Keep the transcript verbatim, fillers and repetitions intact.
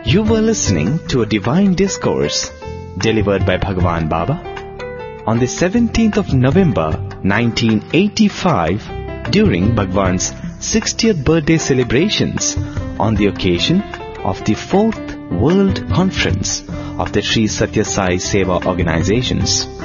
You were listening to a divine discourse delivered by Bhagwan Baba on the seventeenth of November nineteen eighty-five during Bhagwan's sixtieth birthday celebrations on the occasion of the fourth World Conference of the Sri Satya Sai Seva Organizations.